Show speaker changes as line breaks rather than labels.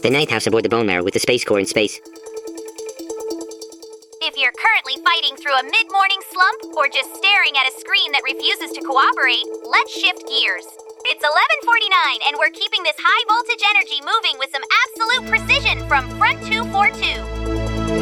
The ninth house aboard the bone marrow with the space core in space.
If you're currently fighting through a mid-morning slump or just staring at a screen that refuses to cooperate, let's shift gears. It's 11:49 and we're keeping this high voltage energy moving with some absolute precision from Front 242.